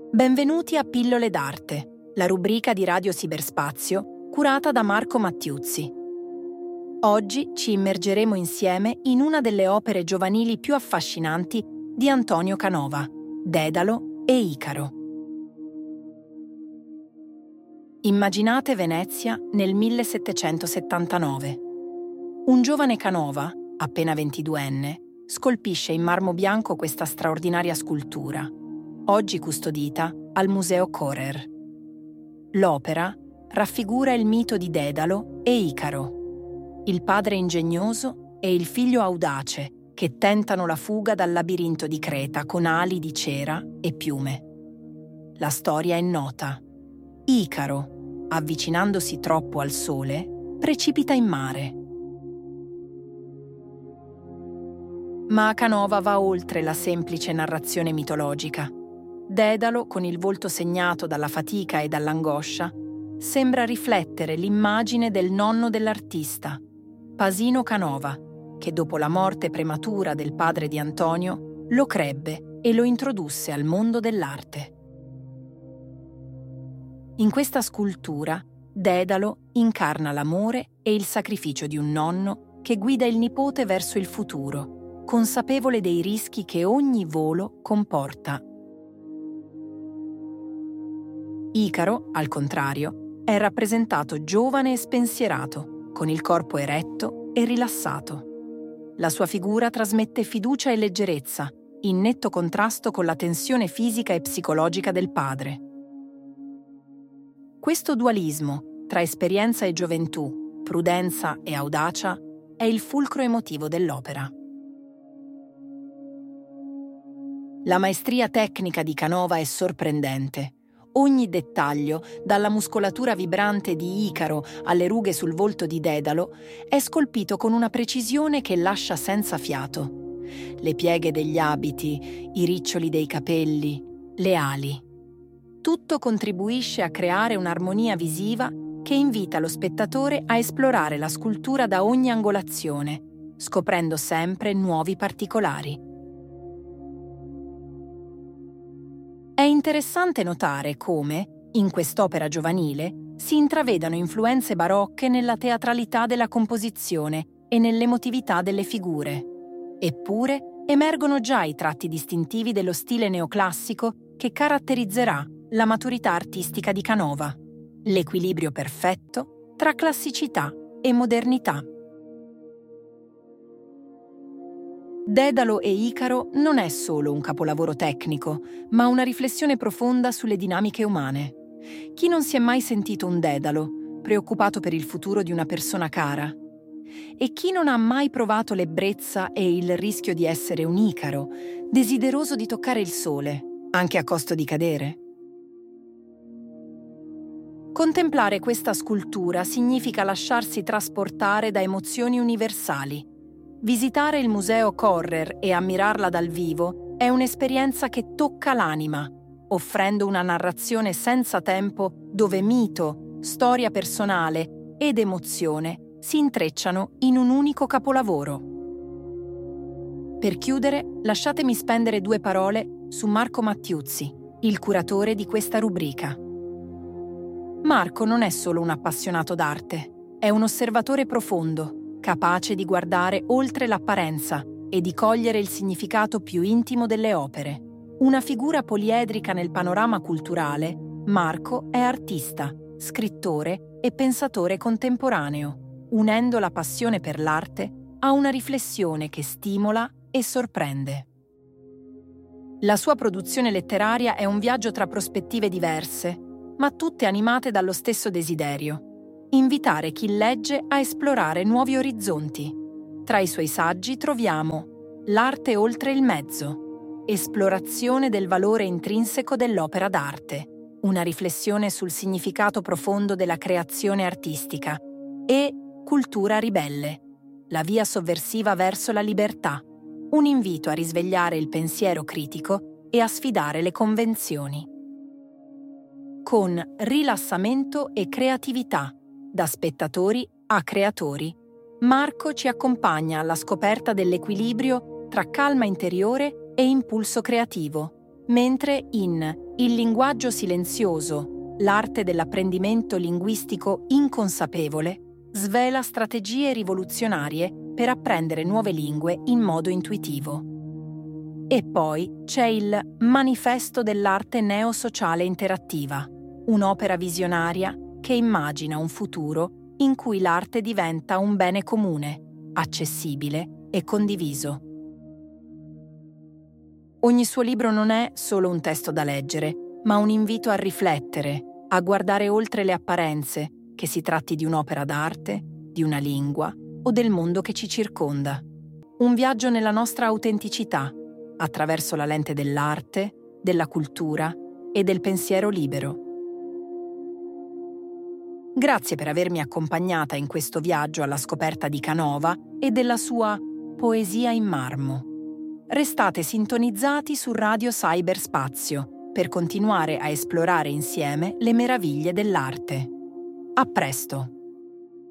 Benvenuti a Pillole d'Arte, la rubrica di Radio Cyberspazio curata da Marco Mattiuzzi. Oggi ci immergeremo insieme in una delle opere giovanili più affascinanti di Antonio Canova, Dedalo e Icaro. Immaginate Venezia nel 1779. Un giovane Canova, appena 22enne, scolpisce in marmo bianco questa straordinaria scultura, oggi custodita al Museo Korer. L'opera raffigura il mito di Dedalo e Icaro, il padre ingegnoso e il figlio audace che tentano la fuga dal labirinto di Creta con ali di cera e piume. La storia è nota. Icaro, avvicinandosi troppo al sole, precipita in mare. Ma Canova va oltre la semplice narrazione mitologica. Dedalo, con il volto segnato dalla fatica e dall'angoscia, sembra riflettere l'immagine del nonno dell'artista, Pasino Canova, che dopo la morte prematura del padre di Antonio lo crebbe e lo introdusse al mondo dell'arte. In questa scultura, Dedalo incarna l'amore e il sacrificio di un nonno che guida il nipote verso il futuro, consapevole dei rischi che ogni volo comporta. Icaro, al contrario, è rappresentato giovane e spensierato, con il corpo eretto e rilassato. La sua figura trasmette fiducia e leggerezza, in netto contrasto con la tensione fisica e psicologica del padre. Questo dualismo tra esperienza e gioventù, prudenza e audacia, è il fulcro emotivo dell'opera. La maestria tecnica di Canova è sorprendente. Ogni dettaglio, dalla muscolatura vibrante di Icaro alle rughe sul volto di Dedalo, è scolpito con una precisione che lascia senza fiato. Le pieghe degli abiti, i riccioli dei capelli, le ali. Tutto contribuisce a creare un'armonia visiva che invita lo spettatore a esplorare la scultura da ogni angolazione, scoprendo sempre nuovi particolari. È interessante notare come, in quest'opera giovanile, si intravedano influenze barocche nella teatralità della composizione e nell'emotività delle figure. Eppure, emergono già i tratti distintivi dello stile neoclassico che caratterizzerà la maturità artistica di Canova, l'equilibrio perfetto tra classicità e modernità. Dedalo e Icaro non è solo un capolavoro tecnico, ma una riflessione profonda sulle dinamiche umane. Chi non si è mai sentito un Dedalo, preoccupato per il futuro di una persona cara? E chi non ha mai provato l'ebbrezza e il rischio di essere un Icaro, desideroso di toccare il sole, anche a costo di cadere? Contemplare questa scultura significa lasciarsi trasportare da emozioni universali. Visitare il Museo Korer e ammirarla dal vivo è un'esperienza che tocca l'anima, offrendo una narrazione senza tempo dove mito, storia personale ed emozione si intrecciano in un unico capolavoro. Per chiudere, lasciatemi spendere 2 parole su Marco Mattiuzzi, il curatore di questa rubrica. Marco non è solo un appassionato d'arte, è un osservatore profondo, capace di guardare oltre l'apparenza e di cogliere il significato più intimo delle opere. Una figura poliedrica nel panorama culturale, Marco è artista, scrittore e pensatore contemporaneo, unendo la passione per l'arte a una riflessione che stimola e sorprende. La sua produzione letteraria è un viaggio tra prospettive diverse, ma tutte animate dallo stesso desiderio: invitare chi legge a esplorare nuovi orizzonti. Tra i suoi saggi troviamo L'arte oltre il mezzo, esplorazione del valore intrinseco dell'opera d'arte, una riflessione sul significato profondo della creazione artistica, e Cultura ribelle, la via sovversiva verso la libertà, un invito a risvegliare il pensiero critico e a sfidare le convenzioni. Con rilassamento e creatività, da spettatori a creatori, Marco ci accompagna alla scoperta dell'equilibrio tra calma interiore e impulso creativo, mentre in Il linguaggio silenzioso, l'arte dell'apprendimento linguistico inconsapevole, svela strategie rivoluzionarie per apprendere nuove lingue in modo intuitivo. E poi c'è il Manifesto dell'arte neosociale interattiva, un'opera visionaria che immagina un futuro in cui l'arte diventa un bene comune, accessibile e condiviso. Ogni suo libro non è solo un testo da leggere, ma un invito a riflettere, a guardare oltre le apparenze, che si tratti di un'opera d'arte, di una lingua o del mondo che ci circonda. Un viaggio nella nostra autenticità, attraverso la lente dell'arte, della cultura e del pensiero libero. Grazie per avermi accompagnata in questo viaggio alla scoperta di Canova e della sua poesia in marmo. Restate sintonizzati su Radio Cyberspazio per continuare a esplorare insieme le meraviglie dell'arte. A presto!